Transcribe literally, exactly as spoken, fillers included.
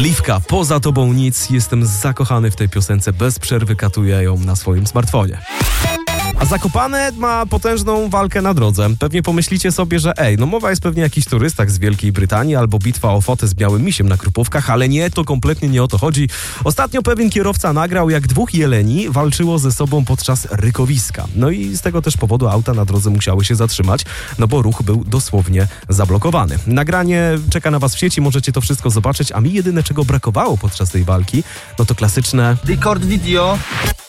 Liwka, poza tobą nic. Jestem zakochany w tej piosence. Bez przerwy katuję ją na swoim smartfonie. A Zakopane ma potężną walkę na drodze. Pewnie pomyślicie sobie, że ej, no mowa jest pewnie o jakichś turystach z Wielkiej Brytanii albo bitwa o fotę z białym misiem na Krupówkach, ale nie, to kompletnie nie o to chodzi. Ostatnio pewien kierowca nagrał, jak dwóch jeleni walczyło ze sobą podczas rykowiska. No i z tego też powodu auta na drodze musiały się zatrzymać, no bo ruch był dosłownie zablokowany. Nagranie czeka na was w sieci, możecie to wszystko zobaczyć, a mi jedyne czego brakowało podczas tej walki, no to klasyczne Record video.